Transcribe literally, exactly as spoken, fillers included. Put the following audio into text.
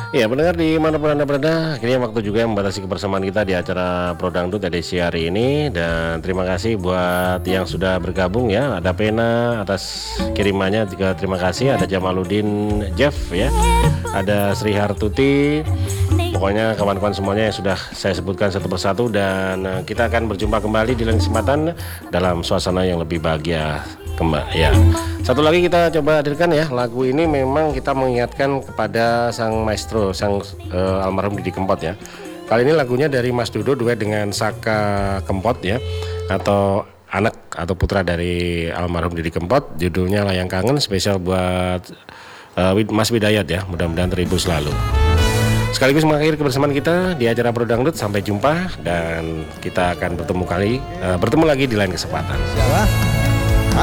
Ya, pendengar di manapun Anda berada, akhirnya waktu juga yang membatasi kebersamaan kita di acara Pro Dangdut edisi hari ini. Dan terima kasih buat yang sudah bergabung ya. Ada Pena atas kirimannya juga terima kasih. Ada Jamaluddin Jeff ya. Ada Sri Hartuti. Pokoknya kawan-kawan semuanya yang sudah saya sebutkan satu persatu. Dan eh, kita akan berjumpa kembali di lain kesempatan dalam suasana yang lebih bahagia kembali ya. Satu lagi kita coba hadirkan ya, lagu ini memang kita mengingatkan kepada sang maestro, sang uh, almarhum Didi Kempot ya. Kali ini lagunya dari Mas Dudo duet dengan Saka Kempot ya, atau anak atau putra dari almarhum Didi Kempot. Judulnya Layang Kangen, spesial buat uh, Mas Widayat ya. Mudah-mudahan terhibur selalu. Sekaligus mengakhiri kebersamaan kita di acara Pro Dangdut. Sampai jumpa dan kita akan bertemu kali uh, bertemu lagi di lain kesempatan. Siapa?